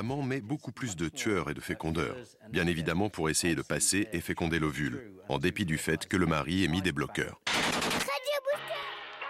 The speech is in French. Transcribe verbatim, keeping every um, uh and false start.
Maman met beaucoup plus de tueurs et de fécondeurs, bien évidemment pour essayer de passer et féconder l'ovule, en dépit du fait que le mari ait mis des bloqueurs.